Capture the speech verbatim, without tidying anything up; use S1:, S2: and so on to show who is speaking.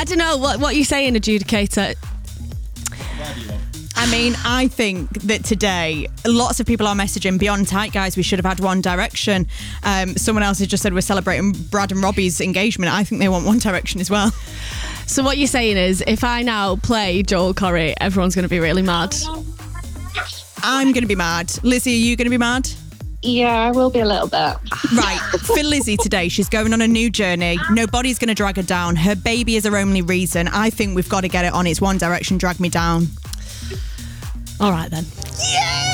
S1: I don't know. What, what are you saying, adjudicator?
S2: I mean, I think that today, lots of people are messaging beyond tight, guys. We should have had One Direction. Um, someone else has just said we're celebrating Brad and Robbie's engagement. I think they want One Direction as well.
S1: So what you're saying is, if I now play Joel Corry, everyone's going to be really mad.
S2: I'm going to be mad. Lizzie, are you going to be mad?
S3: Yeah, I will be a little bit.
S2: Right, for Lizzie today, she's going on a new journey. Nobody's going to drag her down. Her baby is her only reason. I think we've got to get it on. It's One Direction, Drag Me Down.
S1: All right then.
S2: Yeah!